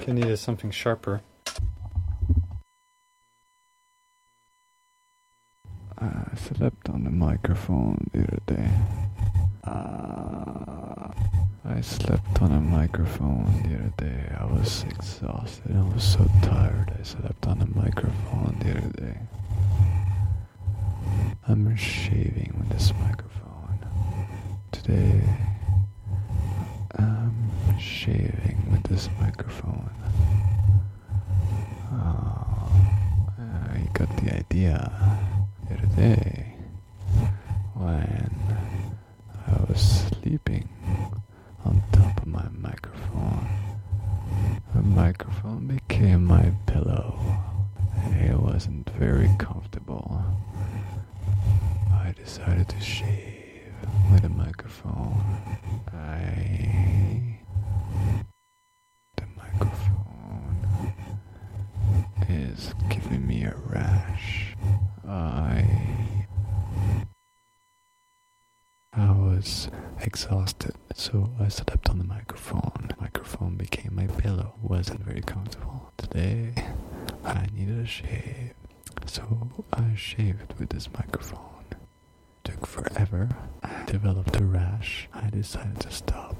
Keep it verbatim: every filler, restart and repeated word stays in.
think I needed something sharper. I slept on the microphone the other day. Uh, I slept on a microphone the other day. I was exhausted. I was so tired. I slept on a microphone the other day. I'm shaving with this microphone. Today, I'm shaving with this microphone. Oh, I got the idea the other day when I was sleeping on top of my microphone. The microphone became my pillow. It wasn't very comfortable. I decided to shave with a microphone. I... The microphone is giving me a rash. I... I was exhausted, so I slept on the microphone. The microphone became my pillow. It wasn't very comfortable. Today, I needed a shave, so I shaved with this microphone. Took forever. I developed a rash. I decided to stop.